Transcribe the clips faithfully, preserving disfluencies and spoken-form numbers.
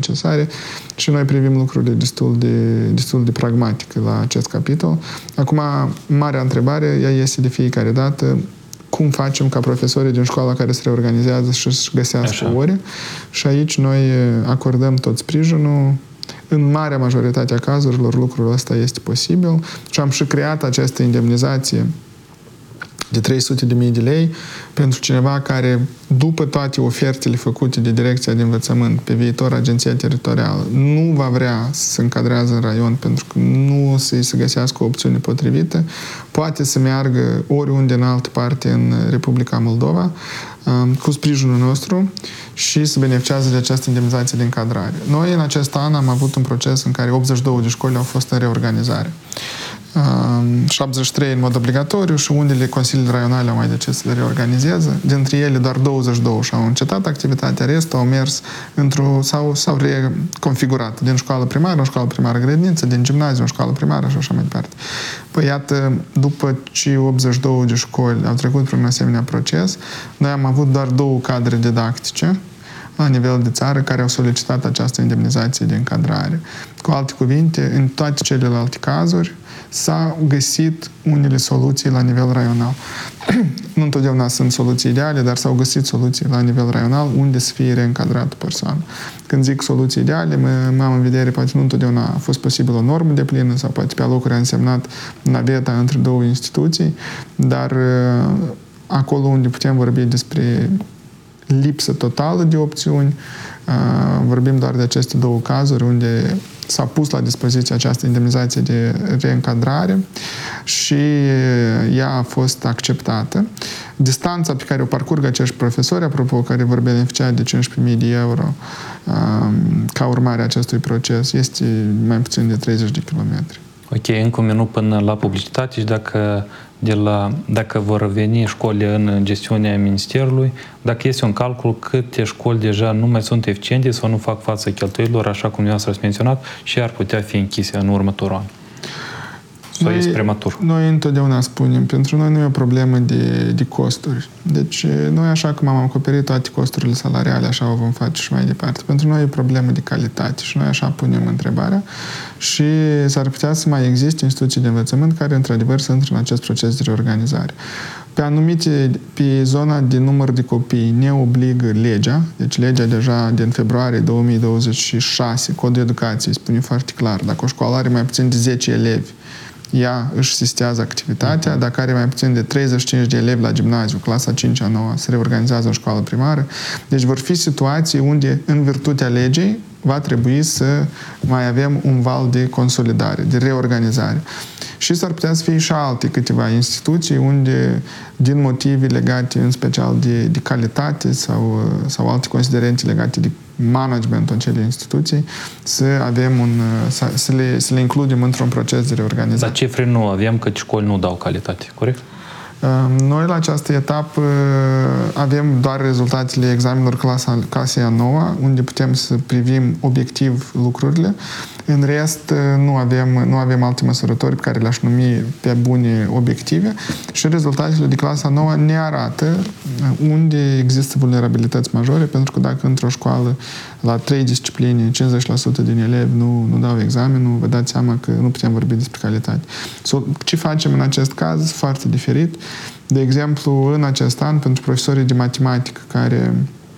necesare și noi privim lucrurile destul de, destul de pragmatic la acest capitol. Acum, marea întrebare, ea este de fiecare dată, cum facem ca profesorii din școala care se reorganizează și-și găsească Așa. ore. Și aici noi acordăm tot sprijinul. În marea majoritate a cazurilor lucrul ăsta este posibil și am și creat această indemnizație de trei sute de mii de lei pentru cineva care, după toate ofertele făcute de Direcția de Învățământ, pe viitor Agenția Teritorială, nu va vrea să se încadrează în raion pentru că nu să-i se găsească o opțiune potrivită, poate să meargă oriunde în altă parte în Republica Moldova cu sprijinul nostru și să beneficiază de această indemnizație de încadrare. Noi în acest an am avut un proces în care optzeci și două de școli au fost în reorganizare. șaptezeci și trei în mod obligatoriu și unele consiliile raionale au mai decis să le reorganizeze. Dintre ele doar douăzeci și doi și-au încetat activitatea, restul au mers într-o, sau s-au reconfigurat din școală primară în școală primară grădiniță, din gimnaziu în școală primară și așa mai departe. Păi iată, după ce optzeci și doi de școli au trecut prin un asemenea proces, noi am avut doar două cadre didactice la nivel de țară care au solicitat această indemnizație de încadrare. Cu alte cuvinte, în toate celelalte cazuri s-au găsit unele soluții la nivel raional. Nu întotdeauna sunt soluții ideale, dar s-au găsit soluții la nivel raional unde să fie reîncadrată persoană. Când zic soluții ideale, mă am în vedere, poate nu întotdeauna a fost posibil o normă de plină sau poate pe alocuri a însemnat naveta între două instituții, dar acolo unde putem vorbi despre lipsă totală de opțiuni, vorbim doar de aceste două cazuri unde s-a pus la dispoziție această indemnizație de reîncadrare și ea a fost acceptată. Distanța pe care o parcurg acești profesori, apropo, care vor beneficia de cincisprezece mii de euro ca urmare a acestui proces, este mai puțin de treizeci de kilometri. Ok, încă un minut până la publicitate și dacă, de la, dacă vor veni școli în gestiunea Ministerului, dacă este un calcul câte școli deja nu mai sunt eficiente sau nu fac față cheltuielilor, așa cum eu ați menționat, și ar putea fi închise în următorul an. Sau noi, este prematur? Noi întotdeauna spunem, pentru noi nu e o problemă de, de costuri. Deci noi așa cum am acoperit toate costurile salariale, așa o vom face și mai departe. Pentru noi e o problemă de calitate și noi așa punem întrebarea și s-ar putea să mai existe instituții de învățământ care într-adevăr să intre în acest proces de reorganizare. Pe anumite, pe zona de număr de copii ne obligă legea, deci legea deja din februarie două mii douăzeci și șase, Codul Educației spune foarte clar, dacă o școală are mai puțin de zece elevi, ea își sistează activitatea, dacă are mai puțin de treizeci și cinci de elevi la gimnaziu, clasa a cincea, a noua, se reorganizează în școală primară. Deci vor fi situații unde, în virtutea legii, va trebui să mai avem un val de consolidare, de reorganizare. Și s-ar putea să fie și alte câteva instituții unde, din motive legate în special de, de calitate sau, sau alte considerente legate de managementul acelei instituții, să avem un, să, să, le, să le includem într-un proces de reorganizare. Dar cifre nu avem, că școli nu dau calitate, corect? Noi la această etapă avem doar rezultatele examenelor clasa, clasei a noua, unde putem să privim obiectiv lucrurile. În rest, nu avem, nu avem alte măsurători pe care le-aș numi pe bune obiective și rezultatele de clasa nouă ne arată unde există vulnerabilități majore, pentru că dacă într-o școală la trei discipline cincizeci la sută din elevi nu, nu dau examenul, vă dați seama că nu putem vorbi despre calitate. So, ce facem în acest caz? Foarte diferit. De exemplu, în acest an, pentru profesorii de matematică care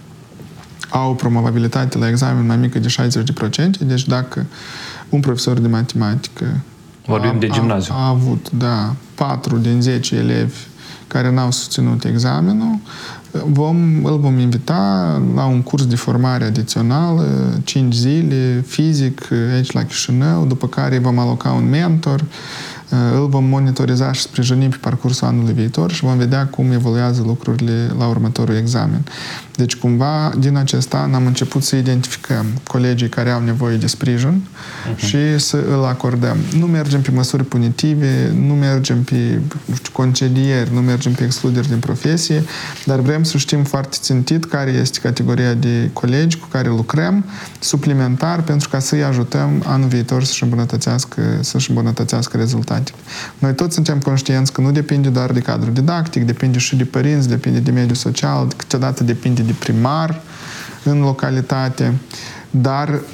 au probabilitate la examen mai mică de șaizeci la sută, deci dacă un profesor de matematică vorbim a, de gimnaziu. A, a avut, da, patru din zece elevi care n-au susținut examenul, vom, îl vom invita la un curs de formare adițional, cinci zile, fizic, aici la Chișinău, după care vom aloca un mentor, îl vom monitoriza și sprijini pe parcursul anului viitor și vom vedea cum evoluează lucrurile la următorul examen. Deci, cumva, din acest an am început să identificăm colegii care au nevoie de sprijin uh-huh. și să îl acordăm. Nu mergem pe măsuri punitive, nu mergem pe, nu știu, concedieri, nu mergem pe excluderi din profesie, dar vrem să știm foarte țintit care este categoria de colegi cu care lucrăm, suplimentar, pentru ca să-i ajutăm anul viitor să-și îmbunătățească, să-și îmbunătățească rezultatele. Noi toți suntem conștienți că nu depinde doar de cadrul didactic, depinde și de părinți, depinde de mediul social, câteodată depinde de primar în localitate, dar